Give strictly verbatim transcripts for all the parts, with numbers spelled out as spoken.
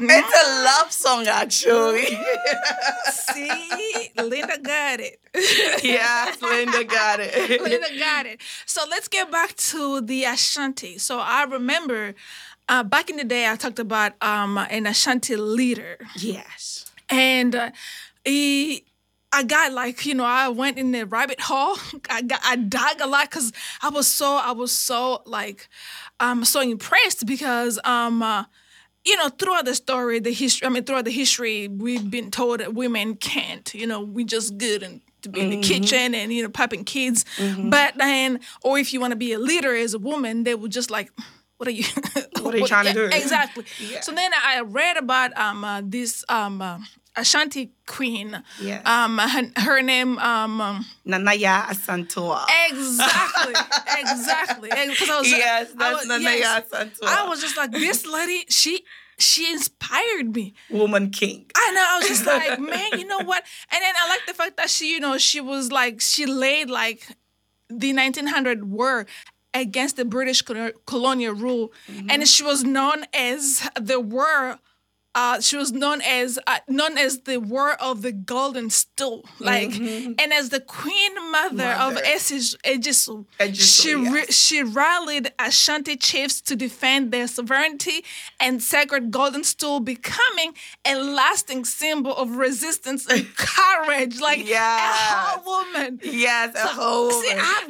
It's a love song, actually. See, Linda got it. Yes, Linda got it. Linda got it. So let's get back to the Ashanti. So I remember uh, back in the day, I talked about um, an Ashanti leader. Yes. And uh, he, I got like, you know, I went in the rabbit hole. I got, I dug a lot because I was so, I was so like, um, so impressed because, um, uh, you know, throughout the story, the history, I mean, throughout the history, we've been told that women can't, you know, we just good and to be in the kitchen and, you know, popping kids. Mm-hmm. But then, or if you want to be a leader as a woman, they would just like, what are you? What are you trying to do? Exactly. Yeah. So then I read about um uh, this um uh, Ashanti queen. Yeah. Um, her, her name um. um Nanaya Asantua. Exactly. Exactly. Because I was Yes, that's I was, Nanaya yes, Asantua. I was just like, this lady. She she inspired me. Woman king. I know. I was just like, man, you know what? And then I like the fact that she, you know, she was like, she laid like the nineteen hundred war against the British colonial rule. Mm-hmm. And she was known as the war, uh, she was known as uh, known as the war of the golden stool. Like, mm-hmm. and as the queen mother, mother. of Ejisu, she, yes. re- she rallied Ashanti chiefs to defend their sovereignty and sacred golden stool, becoming a lasting symbol of resistance and courage. Like, yes. a whole woman. Yes, so, a whole woman. See, I,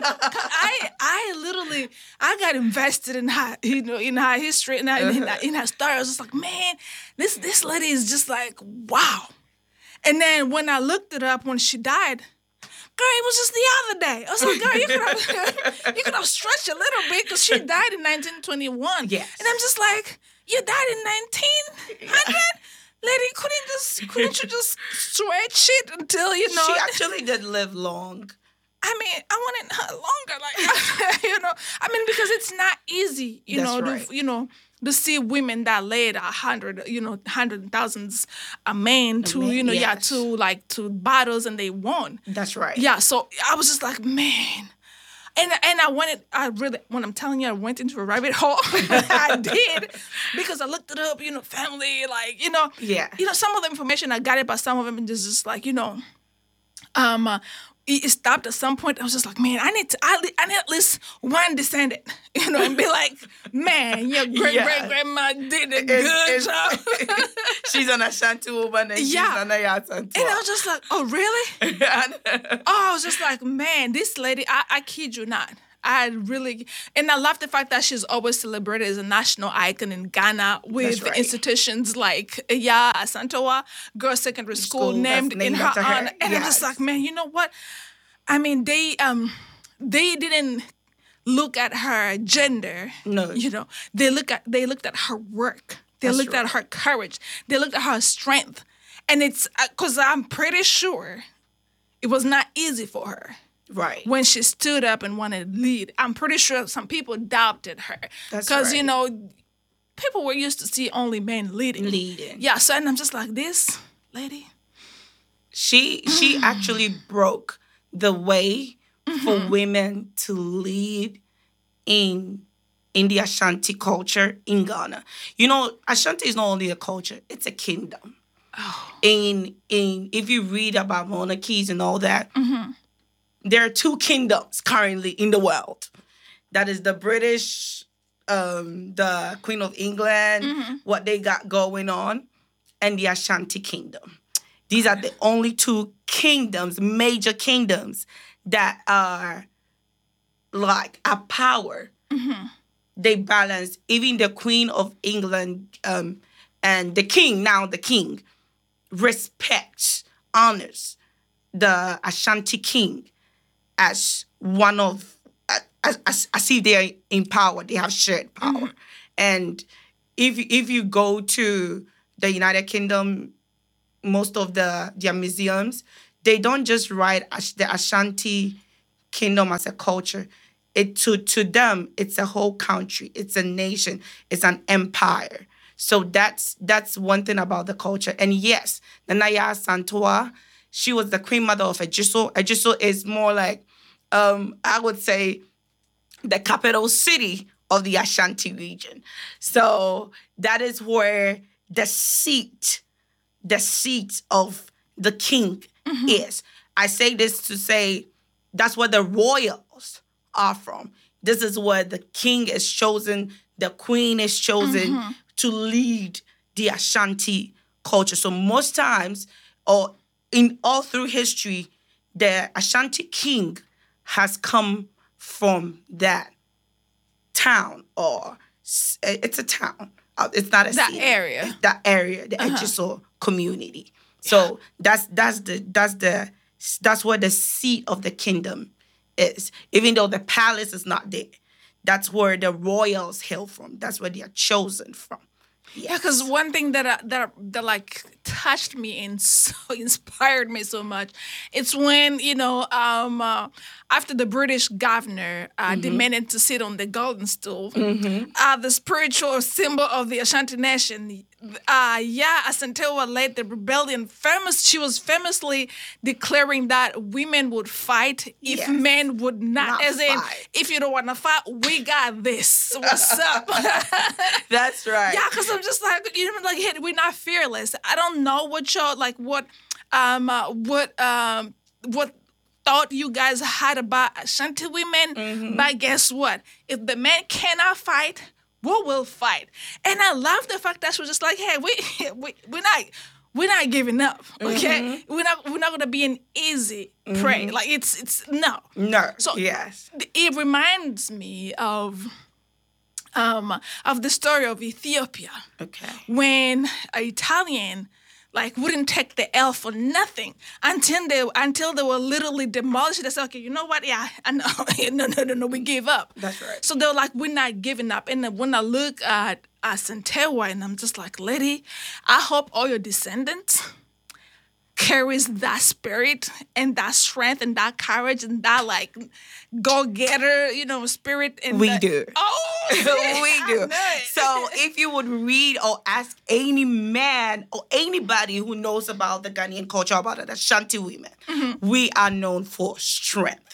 I, I literally, I got invested in her, you know, in her history, in her, uh-huh. in, her, in her story. I was just like, man, This this lady is just like, wow. And then when I looked it up when she died, girl, it was just the other day. I was like, girl, you could have, you could have stretched a little bit because she died in nineteen twenty-one. Yes. And I'm just like, you died in nineteen hundred? Lady, couldn't just couldn't you just stretch it until, you know? She actually did live long. I mean, I wanted her longer, like, you know. I mean, because it's not easy, you That's know, right. to, you know, to see women that laid a hundred, you know, hundred thousands a man to, man, you know, yes. yeah, to like to battles and they won. That's right. Yeah, so I was just like, man. And and I wanted, I really, when I'm telling you, I went into a rabbit hole. I did, because I looked it up, you know, family, like, you know. Yeah. You know, some of the information, I got it, but some of them is just like, you know, um, uh, it stopped at some point. I was just like, man, I need to, I, I need at least one descendant, you know, and be like, man, your great yeah. great grandma did a it's, good it's, job. She's an Ashanti woman and yeah. she's an Ashanti. And I was just like, oh, really? oh, I was just like, man, this lady, I, I kid you not. I really, and I love the fact that she's always celebrated as a national icon in Ghana with right. institutions like Ya Asantewa Girls Secondary School, School named, named in her honor. Her. And yes. I'm just like, man, you know what? I mean, they um, they didn't look at her gender. No, you know, they look at they looked at her work. They That's looked right. at her courage. They looked at her strength, and it's because uh, I'm pretty sure it was not easy for her. Right. When she stood up and wanted to lead. I'm pretty sure some people doubted her. That's Because, right. you know, people were used to see only men leading. Leading. Yeah, so and I'm just like, this lady. She she mm. actually broke the way mm-hmm. for women to lead in in the Ashanti culture in Ghana. You know, Ashanti is not only a culture, it's a kingdom. Oh. In in if you read about monarchies and all that, mm-hmm. there are two kingdoms currently in the world. That is the British, um, the Queen of England, mm-hmm. what they got going on, and the Ashanti Kingdom. These are the only two kingdoms, major kingdoms, that are like a power. Mm-hmm. They balance. Even the Queen of England um, and the king, now the king, respects, honors the Ashanti king as one of, as, as, as if they are in power, they have shared power. Mm-hmm. And if, if you go to the United Kingdom, most of the their museums, they don't just write Ash, the Ashanti kingdom as a culture. It to, to them, it's a whole country, it's a nation, it's an empire. So that's that's one thing about the culture. And yes, Nanaya Asantewa, she was the queen mother of Ejisu. Ejisu is more like, um, I would say, the capital city of the Ashanti region. So that is where the seat, the seat of the king mm-hmm. is. I say this to say that's where the royals are from. This is where the king is chosen, the queen is chosen mm-hmm. to lead the Ashanti culture. So most times, or in all through history, the Ashanti king has come from that town, or it's a town. It's not a that city. area. It's that area, the uh-huh. Ejiso community. So yeah. that's that's the that's the that's where the seat of the kingdom is. Even though the palace is not there, that's where the royals hail from. That's where they are chosen from. Yes. Yeah, because one thing that uh, that that like touched me and so inspired me so much, it's when you know um, uh, after the British governor uh, mm-hmm. demanded to sit on the golden stool, mm-hmm. uh, the spiritual symbol of the Ashanti nation, uh, yeah, Asantewaa led the rebellion. Famous, she was famously declaring that women would fight if yes. men would not. not as in, fight. If you don't want to fight, we got this. What's up? That's right. Yeah, because I'm just like, you know, like, hey, we're not fearless. I don't know what y'all like, what, um, uh, what, um, what thought you guys had about Ashanti women. Mm-hmm. But guess what? If the men cannot fight, we will fight. And I love the fact that she was just like, hey, we, we we're not. We're not giving up, okay? Mm-hmm. We're not. We're not gonna be an easy mm-hmm. prey. Like it's. It's no. No. So yes. It reminds me of. Um, of the story of Ethiopia. Okay. When an Italian like wouldn't take the L for nothing until they until they were literally demolished. They said, okay, you know what? Yeah, I know. no, no, no, no, we gave up. That's right. So they were like, we're not giving up. And then when I look at Asantewaa, and I'm just like, lady, I hope all your descendants carries that spirit and that strength and that courage and that like go-getter, you know, spirit. And we the, do. Oh, we do. So if you would read or ask any man or anybody who knows about the Ghanaian culture, about the Ashanti women, mm-hmm. we are known for strength.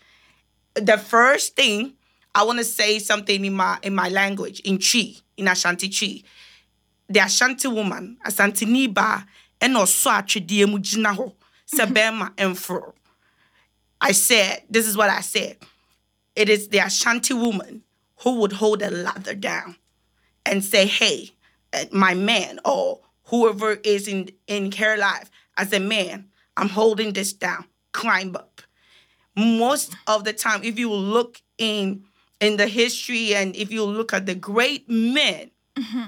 The first thing, I want to say something in my in my language, in Chi, in Ashanti Chi. The Ashanti woman, Asante Niba, and also atwedie mu gyina hɔ sɛ bɛrima ɛmforo. I said, this is what I said. It is the Ashanti woman who would hold a ladder down and say, hey, my man or whoever is in, in her life, as a man, I'm holding this down. Climb up. Most of the time, if you look in, in the history and if you look at the great men mm-hmm.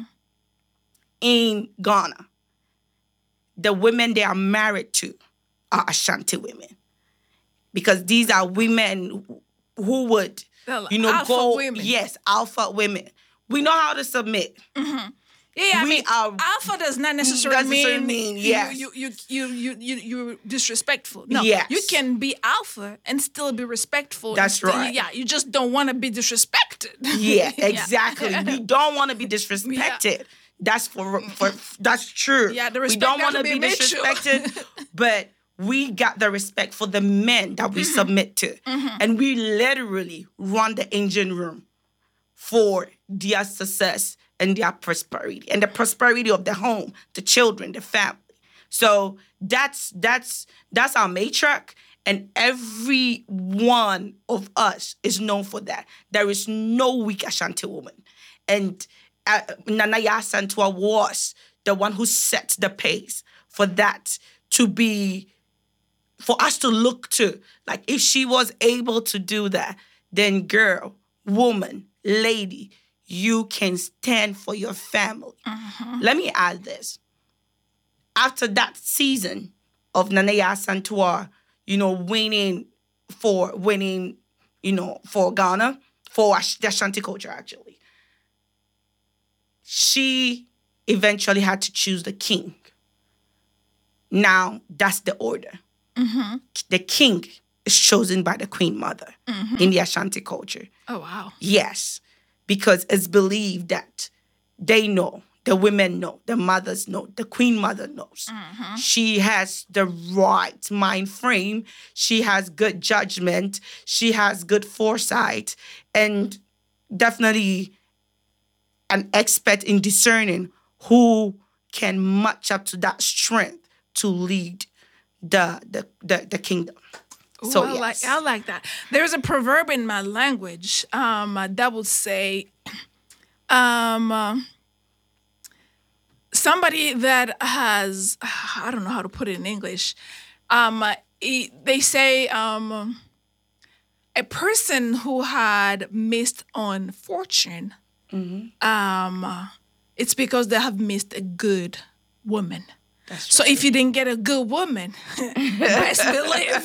in Ghana, the women they are married to are Ashanti women. Because these are women who would, you know, alpha go... women. Yes, alpha women. We know how to submit. Mm-hmm. Yeah, I we mean, are, alpha does not necessarily, necessarily mean, mean yes. you, you, you, you, you, you, you're disrespectful. No, yes. you can be alpha and still be respectful. That's still, right. Yeah, you just don't want to be disrespected. Yeah, exactly. Yeah. We don't want to be disrespected. Yeah. That's for, for that's true. Yeah, the respect we don't want to be, be disrespected, but we got the respect for the men that we mm-hmm. submit to. Mm-hmm. And we literally run the engine room for their success and their prosperity and the prosperity of the home, the children, the family. So that's that's that's our matriarch, and every one of us is known for that. There is no weak Ashanti woman. And uh, Nana Yaa Asantewaa was the one who set the pace for that to be, for us to look to. Like, if she was able to do that, then girl, woman, lady, you can stand for your family. Uh-huh. Let me add this. After that season of Nana Yaa Asantewaa, you know, winning for, winning, you know, for Ghana, for the Ashanti culture, actually, she eventually had to choose the king. Now, that's the order. Mm-hmm. The king is chosen by the queen mother mm-hmm. in the Ashanti culture. Oh, wow. Yes, because it's believed that they know, the women know, the mothers know, the queen mother knows. Mm-hmm. She has the right mind frame. She has good judgment. She has good foresight. And definitely an expert in discerning who can match up to that strength to lead the the the, the kingdom. Ooh, So I yes. like I like that. There's a proverb in my language um, that would say, um, uh, somebody that has I don't know how to put it in English. Um, he- they say um, a person who had missed on fortune. Um, it's because they have missed a good woman. That's So if you didn't get a good woman, best believe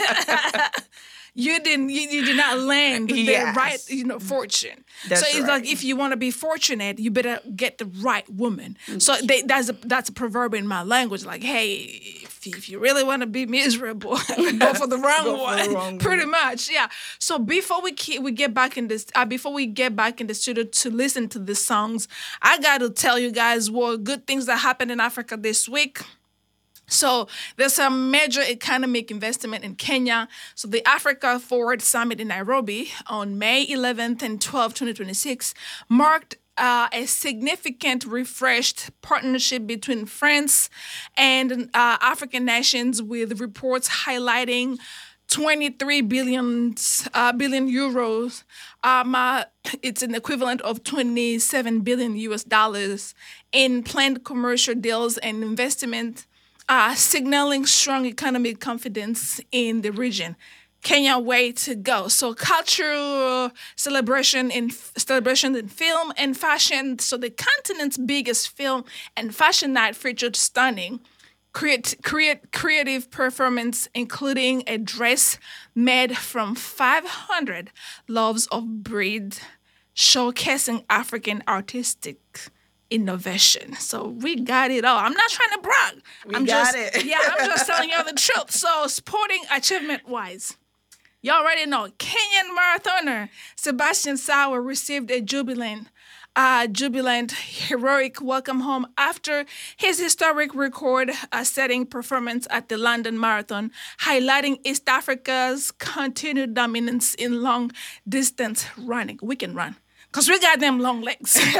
you didn't. You, you did not land the Yes. right, you know, fortune. That's so it's right. like if you want to be fortunate, you better get the right woman. So they, that's a that's a proverb in my language. Like, hey, if, if you really want to be miserable, go for the wrong Go for one. the wrong Pretty one. much, yeah. So before we ke- we get back in this, uh, before we get back in the studio to listen to the songs, I got to tell you guys what good things that happened in Africa this week. So there's a major economic investment in Kenya. So the Africa Forward Summit in Nairobi on May eleventh and twelfth, twenty twenty-six marked uh, a significant refreshed partnership between France and uh, African nations, with reports highlighting twenty-three billion, uh, billion euros. Um, uh, it's an equivalent of twenty-seven billion U S dollars in planned commercial deals and investment, uh, signaling strong economic confidence in the region. Kenya, way to go. So cultural celebration in celebration in film and fashion. So the continent's biggest film and fashion night featured stunning create, create, creative performance, including a dress made from five hundred loaves of bread, showcasing African artistic innovation. So we got it all. I'm not trying to brag. We I'm got just, it. Yeah, I'm just telling you the truth. So sporting achievement wise, you already know Kenyan marathoner Sebastian Sawa received a jubilant, uh, jubilant heroic welcome home after his historic record-setting performance at the London Marathon, highlighting East Africa's continued dominance in long-distance running. We can run. Because we got them long legs. That's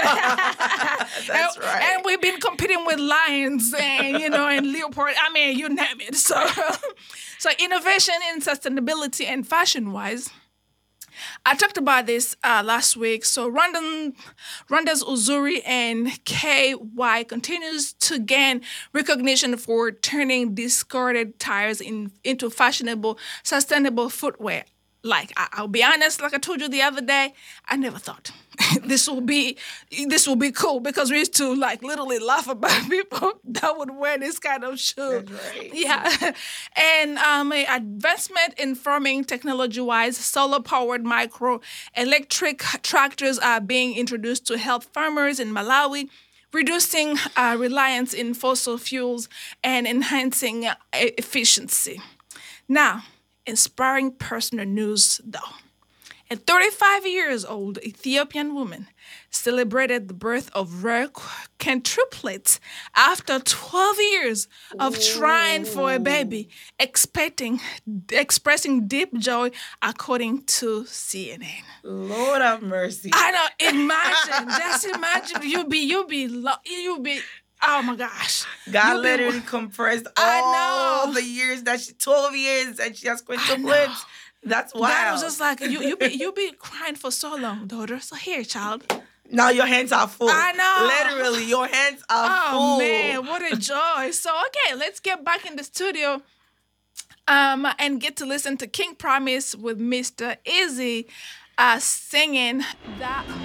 and, right. And we've been competing with lions and, you know, and leopard. I mean, you name it. So, so innovation in sustainability and fashion-wise, I talked about this uh, last week. So Rwandan, Rwanda's Uzuri and K Y continues to gain recognition for turning discarded tires in, into fashionable, sustainable footwear. Like, I, I'll be honest, like I told you the other day, I never thought this will be this will be cool, because we used to like literally laugh about people that would wear this kind of shoe. That's right. Yeah. And um, a advancement in farming technology-wise, solar-powered micro-electric tractors are being introduced to help farmers in Malawi, reducing uh, reliance in fossil fuels and enhancing uh, efficiency. Now, inspiring personal news, though. A thirty-five years old Ethiopian woman celebrated the birth of rare quintuplets after twelve years of trying for a baby, expecting, expressing deep joy, according to C N N. Lord have mercy. I know. Imagine, just imagine. You be, you be, lo- you be. Oh my gosh. God You be- literally compressed I all know. the years that she, twelve years, and she has quintuplets. That's wild. That was just like, you you be you be crying for so long, daughter. So here, child. Now your hands are full. I know. Literally, your hands are Oh full. man, what a joy. So okay, let's get back in the studio um and get to listen to King Promise with Mister Izzy uh singing that